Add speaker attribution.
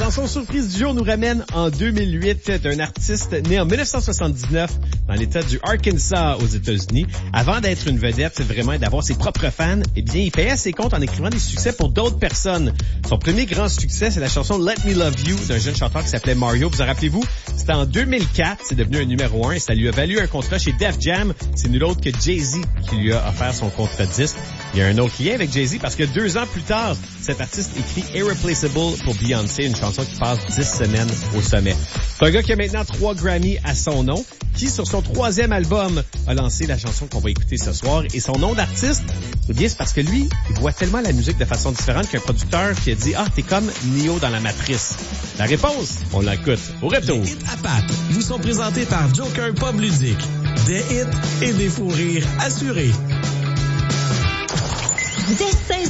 Speaker 1: chanson surprise du jour nous ramène en 2008 d'un artiste né en 1979 dans l'État du Arkansas aux États-Unis. Avant d'être une vedette, vraiment et d'avoir ses propres fans, eh bien, il payait ses comptes en écrivant des succès pour d'autres personnes. Son premier grand succès, c'est la chanson Let Me Love You d'un jeune chanteur qui s'appelait Mario. Vous en rappelez-vous? C'était en 2004, c'est devenu un numéro 1 et ça lui a valu un contrat chez Def Jam. C'est nul autre que Jay-Z qui lui a offert son contrat de disque. Il y a un autre lien avec Jay-Z parce que 2 ans plus tard, cet artiste écrit Irreplaceable pour Beyoncé, une chanson qui passe 10 semaines au sommet. C'est un gars qui a maintenant 3 Grammy à son nom, qui sur son 3e album a lancé la chanson qu'on va écouter ce soir. Et son nom d'artiste, eh bien, c'est parce que lui, il voit tellement la musique de façon différente qu'un producteur qui a dit « Ah, t'es comme Neo dans la Matrice ». La réponse, on l'écoute au retour.
Speaker 2: Les hits à Pat vous sont présentés par Joker Pub Ludique. Des hits et des fous rires assurés.
Speaker 3: Dès 16